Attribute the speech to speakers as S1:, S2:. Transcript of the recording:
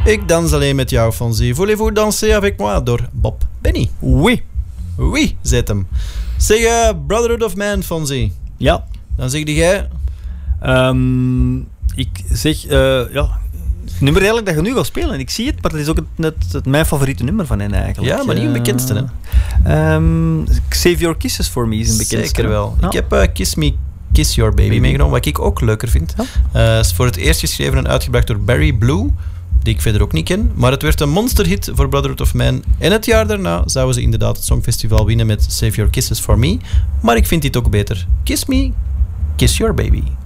S1: Ik dans alleen met jou, Fonzie. Voulez-vous danser avec moi? Door Bob Benny.
S2: Oui.
S1: Oui, zet hem. Zeg, Brotherhood of Man, Fonzie.
S2: Ja.
S1: Dan zeg jij...
S2: Ik zeg... het nummer eigenlijk dat je nu gaat spelen. Ik zie het, maar het is ook mijn favoriete nummer van hen eigenlijk.
S1: Ja, maar niet een bekendste, hè?
S2: Save Your Kisses For Me is een bekendste.
S1: Zeker wel.
S2: Ja.
S1: Ik heb Kiss Me, Kiss Your Baby meegenomen, wat ik ook leuker vind. Is voor het eerst geschreven en uitgebracht door Barry Blue, die ik verder ook niet ken. Maar het werd een monsterhit voor Brotherhood of Man. En het jaar daarna zouden ze inderdaad het Songfestival winnen met Save Your Kisses For Me. Maar ik vind dit ook beter. Kiss Me, Kiss Your Baby.